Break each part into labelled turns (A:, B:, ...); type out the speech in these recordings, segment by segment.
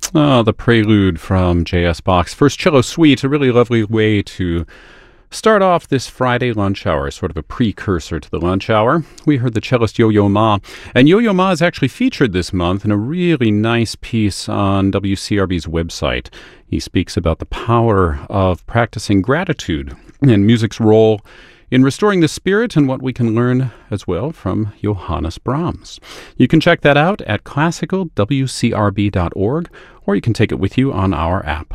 A: Oh, the Prelude from J.S. Bach's First Cello Suite, a really lovely way to start off this Friday lunch hour, sort of a precursor to the lunch hour. We heard the cellist Yo-Yo Ma, and Yo-Yo Ma is actually featured this month in a really nice piece on WCRB's website. He speaks about the power of practicing gratitude and music's role in restoring the spirit and what we can learn as well from Johannes Brahms. You can check that out at classicalwcrb.org, or you can take it with you on our app.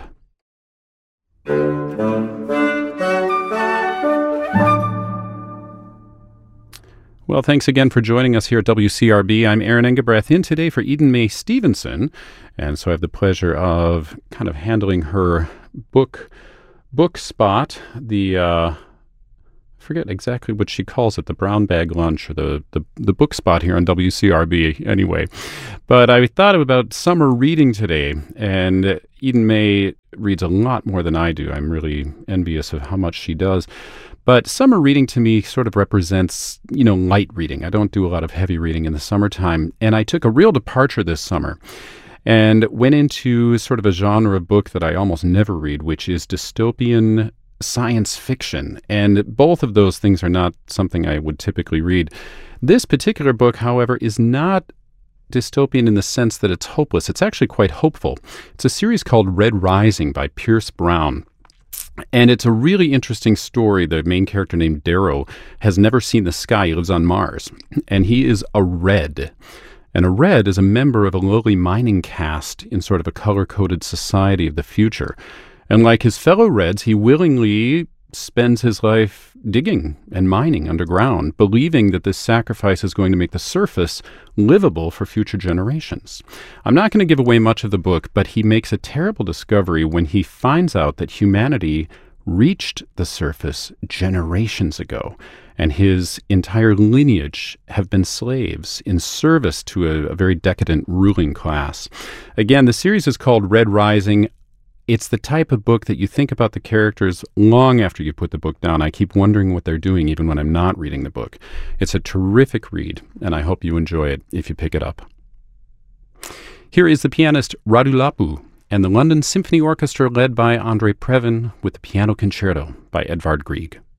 A: Well, thanks again for joining us here at WCRB. I'm Aaron Engebrecht, in today for Eden Mae Stevenson, and so I have the pleasure of kind of handling her book spot, I forget exactly what she calls it, the brown bag lunch or the book spot here on WCRB anyway. But I thought about summer reading today, and Eden Mae reads a lot more than I do. I'm really envious of how much she does. But summer reading to me sort of represents, light reading. I don't do a lot of heavy reading in the summertime. And I took a real departure this summer and went into sort of a genre of book that I almost never read, which is dystopian science fiction. And both of those things are not something I would typically read. This particular book, however, is not dystopian in the sense that it's hopeless. It's actually quite hopeful. It's a series called Red Rising by Pierce Brown. And it's a really interesting story. The main character named Darrow has never seen the sky. He lives on Mars. And he is a Red. And a Red is a member of a lowly mining caste in sort of a color-coded society of the future. And like his fellow Reds, he willingly spends his life digging and mining underground, believing that this sacrifice is going to make the surface livable for future generations. I'm not going to give away much of the book, but he makes a terrible discovery when he finds out that humanity reached the surface generations ago, and his entire lineage have been slaves in service to a very decadent ruling class. Again, the series is called Red Rising. It's the type of book that you think about the characters long after you put the book down. I keep wondering what they're doing even when I'm not reading the book. It's a terrific read, and I hope you enjoy it if you pick it up. Here is the pianist Radu Lapu and the London Symphony Orchestra led by Andre Previn with the Piano Concerto by Edvard Grieg.